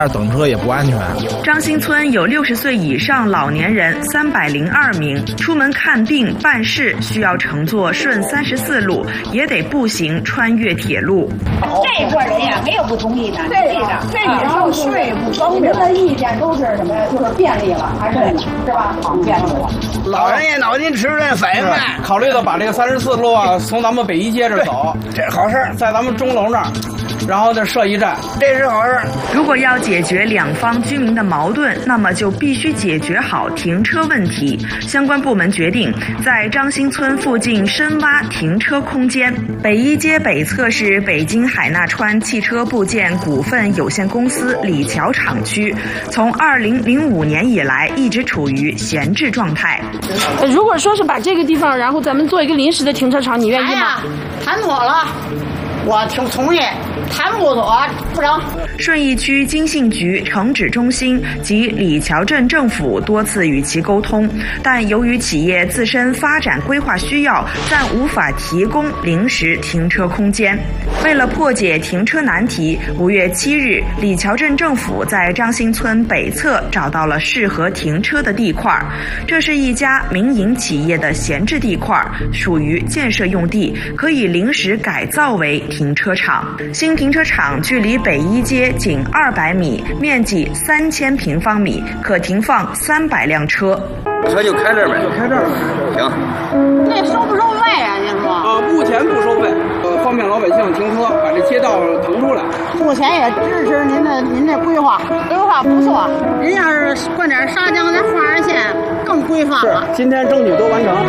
等车也不安全。 张兴村有60岁以上老年人302名，出门看病办事需要乘坐顺34路，也得步行穿越铁路。 这块人呀，没有不同意的。 这你上税不方便，人的意见都是什么呀？就是便利了，还是是吧？好，便利了。 老人也脑筋迟钝，反应慢。 考虑到把这个34路啊，从咱们北一街这走， 这好事， 在咱们钟楼那儿。然后再设一站， 这是好事。 如果要解决两方居民的矛盾，那么就必须解决好停车问题。相关部门决定在张兴村附近深挖停车空间。北一街北侧是北京海纳川汽车部件股份有限公司李桥厂区，从2005年以来一直处于闲置状态。 如果说是把这个地方，然后咱们做一个临时的停车场，你愿意吗？ 谈妥了，我挺同意。谈不妥不成。 顺义区经信局、城址中心及李桥镇政府多次与其沟通，但由于企业自身发展规划需要，暂无法提供临时停车空间。为了破解停车难题，5月7日，李桥镇政府在张兴村北侧找到了适合停车的地块。这是一家民营企业的闲置地块，属于建设用地，可以临时改造为停车场。新停车场距离北一街仅200米，面积3000平方米，可停放300辆车。 车就开这儿呗， 就开这儿呗。 行。 那收不收费啊？您说？ 目前不收费，方便老百姓停车，把这街道腾出来。 目前也支持您这规划不错。您要是灌点沙浆，那花儿线更规范了。 今天争取都完成。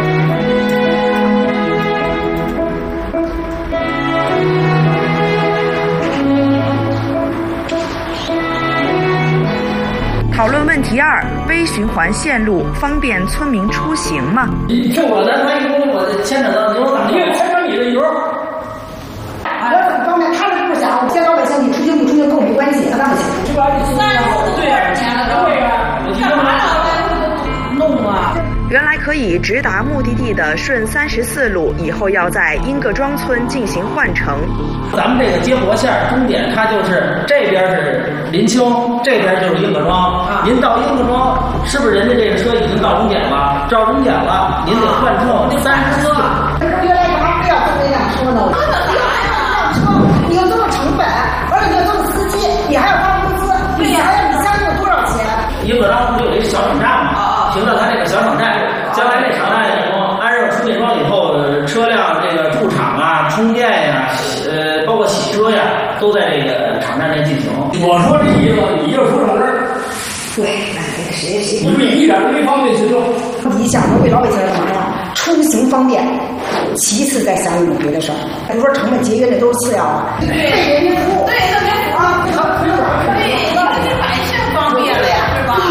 讨论问题2：微循环线路方便村民出行吗？ 就我咱一公我牵扯到牛打，因为牵扯你的油。 我怎么方便？他们不想，先老百姓你出行不出行跟我没关系，那不行。 对呀，我干嘛弄啊？ 原来可以直达目的地的顺34路，以后要在英各庄村进行换乘。 咱们这个接驳线终点，它就是这边是临清，这边就是英各庄。您到英各庄，是不是人家这个车已经到终点了？到终点了，您得换乘34路。 原来干嘛不要这么辆车呢？你要这么成本，而且你要这么司机，你还要发工资，你想想有多少钱？ 英各庄不是有一个小场站吗？停到它这个小场站，将来这场站以后安上充电桩以后，车辆这个驻场啊、充电呀、包括洗车呀，都在这个场站内进行。我说这意思，你就说省事儿。 对，那谁你们一点都没方便行动。 你想着为老百姓干嘛呀？出行方便，其次再想有别的事儿。比如说成本节约，那都是次要的。对人民服务，对人民服务啊，对百姓方便了呀，是吧？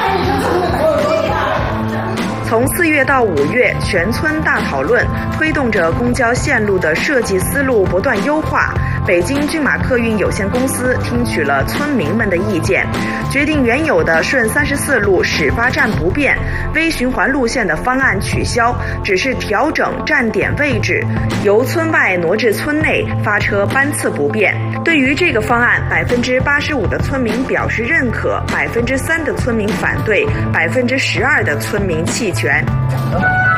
从4月到5月，全村大讨论，推动着公交线路的设计思路不断优化。北京骏马客运有限公司听取了村民们的意见，决定原有的顺34路始发站不变，微循环路线的方案取消，只是调整站点位置，由村外挪至村内，发车班次不变。对于这个方案，85%的村民表示认可，3%的村民反对，12%的村民弃权。